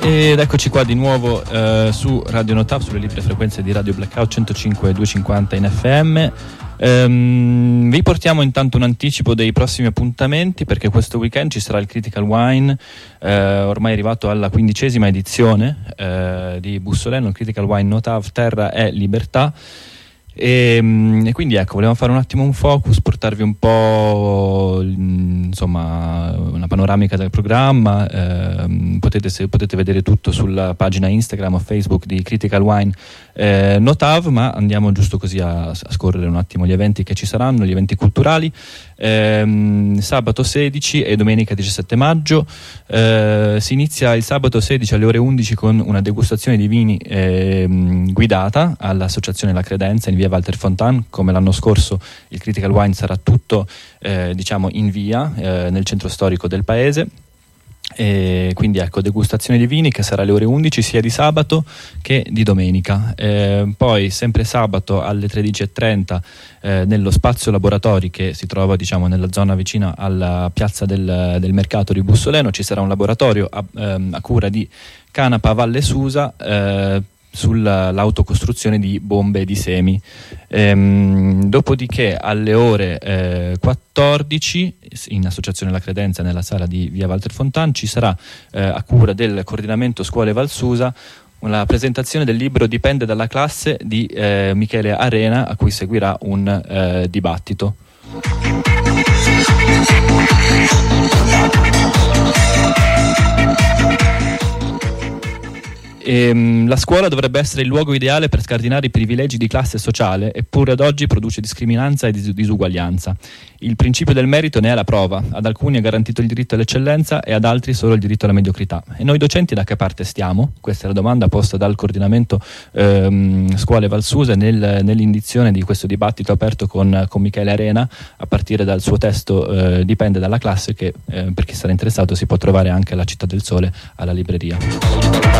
Ed eccoci qua di nuovo su Radio Notav, sulle libere frequenze di Radio Blackout 105.250 in FM. Vi portiamo intanto un anticipo dei prossimi appuntamenti, perché questo weekend ci sarà il Critical Wine, ormai arrivato alla 15ª edizione di Bussoleno, il Critical Wine Notav Terra e Libertà. E quindi ecco, volevamo fare un attimo un focus, portarvi un po' insomma una panoramica del programma. Potete vedere tutto sulla pagina Instagram o Facebook di Critical Wine Notav, ma andiamo giusto così a scorrere un attimo gli eventi che ci saranno, gli eventi culturali. Sabato 16 e domenica 17 maggio si inizia il sabato 16 alle ore 11 con una degustazione di vini guidata all'Associazione La Credenza in via Walter Fontan. Come l'anno scorso il Critical Wine sarà tutto diciamo in via nel centro storico del paese. E quindi ecco, degustazione di vini che sarà alle ore 11 sia di sabato che di domenica. Poi sempre sabato alle 13:30 nello spazio laboratori che si trova diciamo nella zona vicina alla piazza del mercato di Bussoleno ci sarà un laboratorio a cura di Canapa Valle Susa sull'autocostruzione di bombe di semi. Dopodiché alle ore 14 in Associazione La Credenza nella sala di via Walter Fontan ci sarà a cura del coordinamento scuole Valsusa la presentazione del libro Dipende dalla classe di Michele Arena, a cui seguirà un dibattito. La scuola dovrebbe essere il luogo ideale per scardinare i privilegi di classe sociale, eppure ad oggi produce discriminanza e disuguaglianza. Il principio del merito ne è la prova: ad alcuni è garantito il diritto all'eccellenza e ad altri solo il diritto alla mediocrità. E noi docenti da che parte stiamo? Questa è la domanda posta dal coordinamento Scuole Valsusa nell'indizione di questo dibattito aperto con Michele Arena, a partire dal suo testo Dipende dalla classe, che per chi sarà interessato si può trovare anche alla Città del Sole alla libreria.